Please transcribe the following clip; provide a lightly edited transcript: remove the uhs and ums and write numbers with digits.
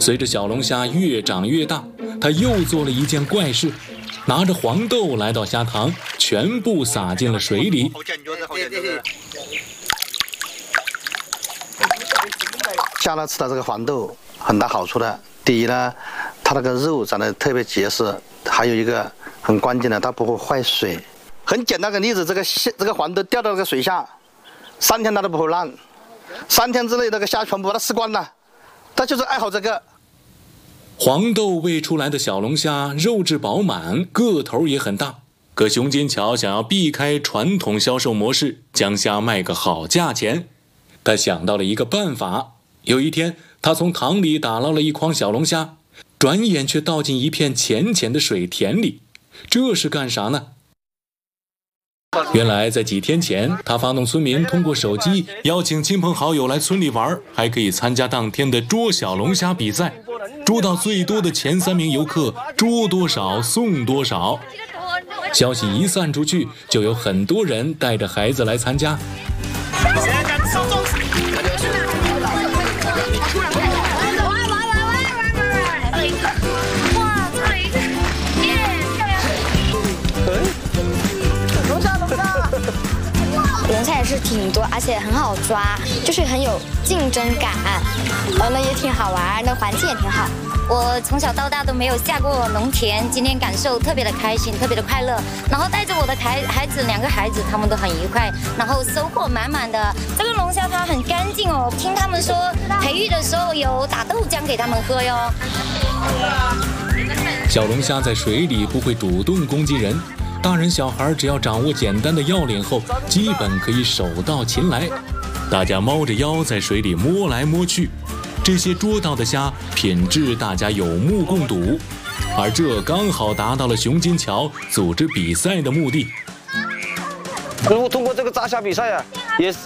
随着小龙虾越长越大，他又做了一件怪事，拿着黄豆来到虾塘，全部撒进了水里。 虾呢吃的这个黄豆很大好处的。第一呢，它那个肉长得特别结实，还有一个很关键的，它不会坏水。很简单的例子，这个黄豆掉到那个水下，3天它都不会烂，3天之内那个虾全部把它吃光了。他就是爱好这个。 黄豆喂出来的小龙虾肉质饱满，个头也很大。可熊金桥想要避开传统销售模式，将虾卖个好价钱。他想到了一个办法。有一天，他从塘里打捞了一筐小龙虾，转眼却倒进一片浅浅的水田里。这是干啥呢？原来在几天前，他发动村民通过手机邀请亲朋好友来村里玩，还可以参加当天的捉小龙虾比赛，捉到最多的前3名游客，捉多少送多少。消息一散出去，就有很多人带着孩子来参加。 龙虾也是挺多，而且很好抓，就是很有竞争感，那也挺好玩，那环境也挺好。我从小到大都没有下过农田，今天感受特别的开心，特别的快乐。然后带着我的孩子，2个孩子，他们都很愉快，然后收获满满的。这个龙虾它很干净哦，听他们说培育的时候有打豆浆给他们喝哟。 小龙虾在水里不会主动攻击人。大人小孩只要掌握简单的要领后，基本可以手到擒来。大家猫着腰在水里摸来摸去，这些捉到的虾品质大家有目共睹，而这刚好达到了熊金桥组织比赛的目的。 如果通过这个抓虾比赛啊，也